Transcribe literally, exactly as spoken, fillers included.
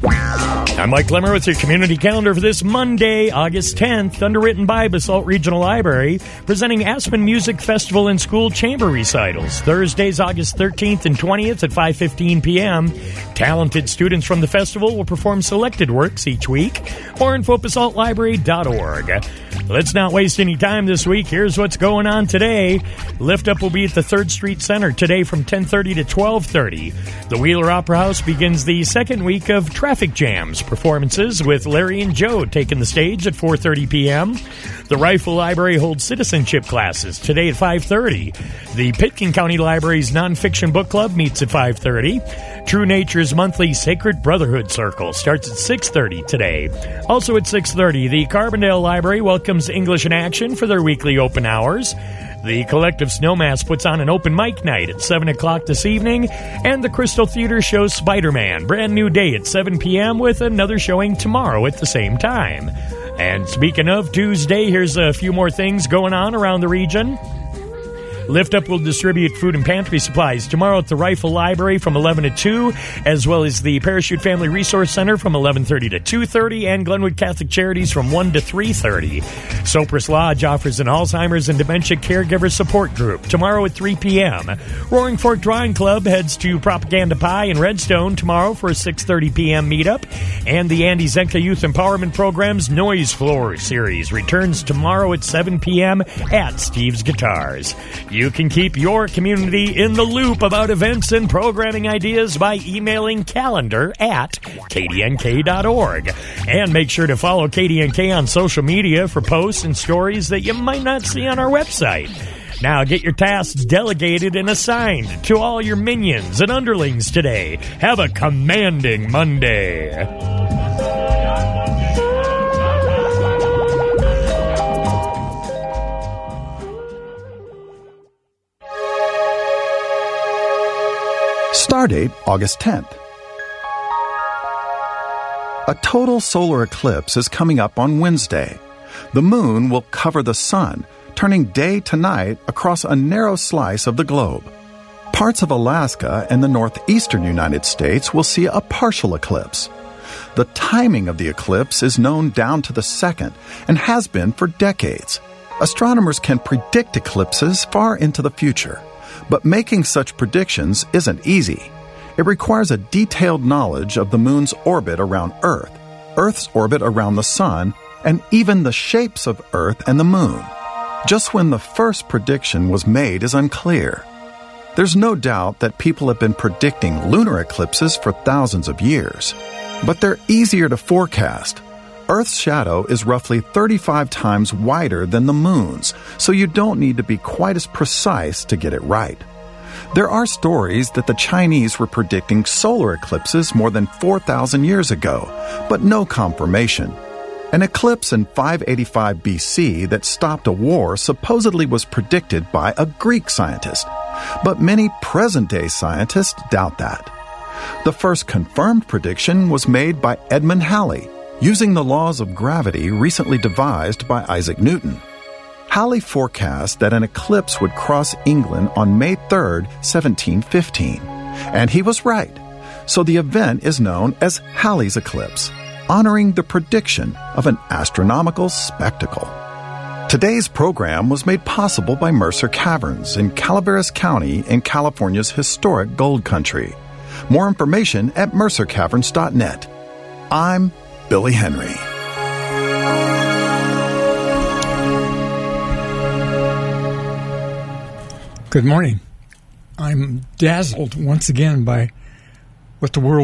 I'm Mike Lemmer with your community calendar for this Monday, August tenth, underwritten by Basalt Regional Library, presenting Aspen Music Festival and School Chamber Recitals. Thursdays, August thirteenth and twentieth at five fifteen p.m. Talented students from the festival will perform selected works each week. More info at basalt library dot org. Let's not waste any time this week. Here's what's going on today. Lift Up will be at the third Street Center today from ten thirty to twelve thirty. The Wheeler Opera House begins the second week of Traffic Jams performances with Larry and Joe taking the stage at four thirty p.m. The Rifle Library holds citizenship classes today at five thirty. The Pitkin County Library's Nonfiction Book Club meets at five thirty. True Nature's monthly Sacred Brotherhood Circle starts at six thirty today. Also at six thirty, the Carbondale Library welcomes English in Action for their weekly open hours. The Collective Snowmass puts on an open mic night at seven o'clock this evening, and the Crystal Theater shows Spider-Man, brand new day at seven p.m. with another showing tomorrow at the same time. And speaking of Tuesday, here's a few more things going on around the region. Lift Up will distribute food and pantry supplies tomorrow at the Rifle Library from eleven to two, as well as the Parachute Family Resource Center from eleven thirty to two thirty, and Glenwood Catholic Charities from one to three thirty. Sopris Lodge offers an Alzheimer's and Dementia Caregiver Support Group tomorrow at three p.m. Roaring Fork Drawing Club heads to Propaganda Pie in Redstone tomorrow for a six thirty p.m. meetup, and the Andy Zenka Youth Empowerment Program's Noise Floor series returns tomorrow at seven p.m. at Steve's Guitars. You can keep your community in the loop about events and programming ideas by emailing calendar at k d n k dot org. And make sure to follow K D N K on social media for posts and stories that you might not see on our website. Now get your tasks delegated and assigned to all your minions and underlings today. Have a commanding Monday. Stardate August tenth. A total solar eclipse is coming up on Wednesday. The moon will cover the sun, turning day to night across a narrow slice of the globe. Parts of Alaska and the northeastern United States will see a partial eclipse. The timing of the eclipse is known down to the second and has been for decades. Astronomers can predict eclipses far into the future. But making such predictions isn't easy. It requires a detailed knowledge of the moon's orbit around Earth, Earth's orbit around the sun, and even the shapes of Earth and the moon. Just when the first prediction was made is unclear. There's no doubt that people have been predicting lunar eclipses for thousands of years, but they're easier to forecast. Earth's shadow is roughly thirty-five times wider than the moon's, so you don't need to be quite as precise to get it right. There are stories that the Chinese were predicting solar eclipses more than four thousand years ago, but no confirmation. An eclipse in five eighty-five B C that stopped a war supposedly was predicted by a Greek scientist, but many present-day scientists doubt that. The first confirmed prediction was made by Edmund Halley, using the laws of gravity recently devised by Isaac Newton. Halley forecast that an eclipse would cross England on May third, seventeen fifteen. And he was right. So the event is known as Halley's eclipse, honoring the prediction of an astronomical spectacle. Today's program was made possible by Mercer Caverns in Calaveras County in California's historic gold country. More information at mercer caverns dot net. I'm Billy Henry. Good morning. I'm dazzled once again by what the world